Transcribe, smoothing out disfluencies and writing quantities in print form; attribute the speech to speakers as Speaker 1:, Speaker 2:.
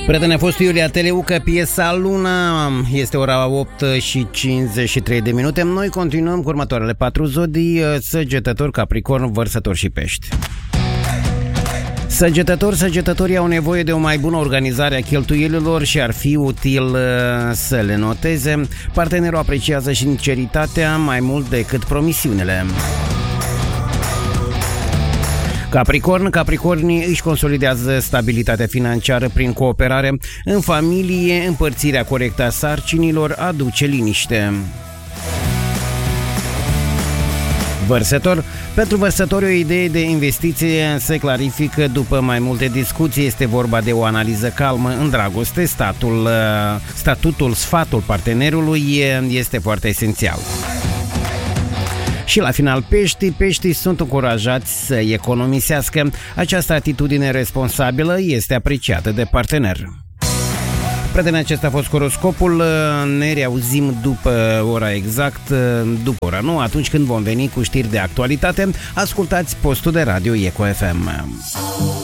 Speaker 1: Prieteni, a fost Iulia Teleucă, piesa Luna. Este ora 8:53 de minute. Noi continuăm cu următoarele 4 zodii: Săgetător, Capricorn, Vărsător și Pești. Săgetătorii au nevoie de o mai bună organizare a cheltuielilor și ar fi util să le noteze. Partenerul apreciază sinceritatea mai mult decât promisiunile. Capricornii își consolidează stabilitatea financiară prin cooperare. În familie, împărțirea corectă a sarcinilor aduce liniște. Vărsător. Pentru vărsători, o idee de investiție se clarifică după mai multe discuții. Este vorba de o analiză calmă în dragoste. Sfatul partenerului este foarte esențial. Și la final, peștii sunt încurajați să economisească. Această atitudine responsabilă este apreciată de partener. Prieteni, acesta a fost horoscopul. Ne reauzim după ora exact, după ora 9, atunci când vom veni cu știri de actualitate. Ascultați postul de radio Eco FM.